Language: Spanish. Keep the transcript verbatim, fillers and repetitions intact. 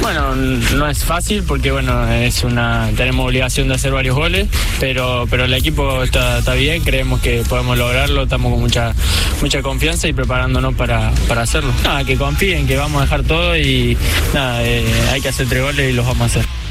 Bueno, no es fácil porque bueno, es una tenemos obligación de hacer varios goles, pero pero el equipo está, está bien, creemos que podemos lograrlo, estamos con mucha mucha confianza y preparándonos para, para hacerlo. Nada, que confíen, que vamos a dejar todo y nada, eh, hay que hacer tres goles y los vamos a hacer.